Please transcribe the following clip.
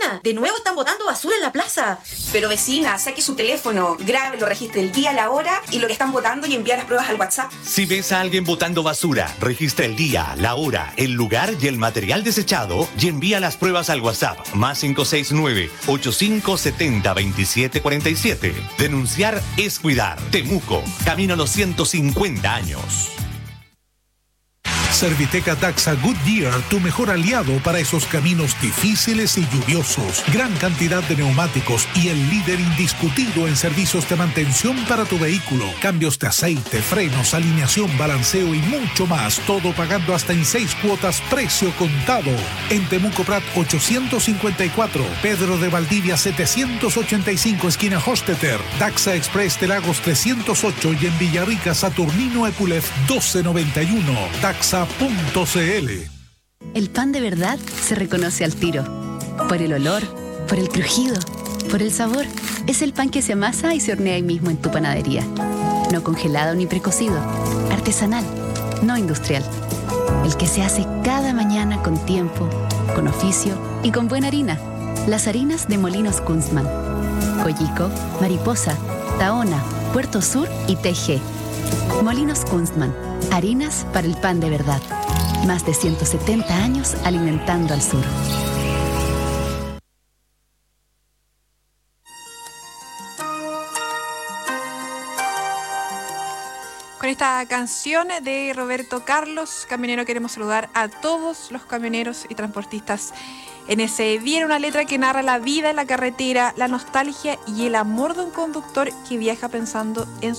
vecina, de nuevo están botando basura en la plaza. Pero vecina, saque su teléfono, grábelo, registre el día, la hora y lo que están botando y envía las pruebas al WhatsApp. Si ves a alguien botando basura, registra el día, la hora, el lugar y el material desechado y envía las pruebas al WhatsApp más 569-8570-2747. Denunciar es cuidar. Temuco, camino a los 150 años. Serviteca Daxa Goodyear, tu mejor aliado para esos caminos difíciles y lluviosos. Gran cantidad de neumáticos y el líder indiscutido en servicios de mantención para tu vehículo. Cambios de aceite, frenos, alineación, balanceo y mucho más. Todo pagando hasta en 6 cuotas, precio contado. En Temuco Prat 854, Pedro de Valdivia 785, esquina Hosteter. Daxa Express de Lagos 308 y en Villarrica Saturnino Epulef 1291. Daxa.cl. El pan de verdad se reconoce al tiro. Por el olor, por el crujido, por el sabor. Es el pan que se amasa y se hornea ahí mismo en tu panadería. No congelado ni precocido. Artesanal, no industrial. El que se hace cada mañana con tiempo, con oficio y con buena harina. Las harinas de Molinos Kunstmann. Coyico, Mariposa, Tahona, Puerto Sur y TG. Molinos Kunstmann. Harinas para el pan de verdad. Más de 170 años alimentando al sur. Con esta canción de Roberto Carlos, camionero, queremos saludar a todos los camioneros y transportistas en ese día. Una letra que narra la vida en la carretera, la nostalgia y el amor de un conductor que viaja pensando en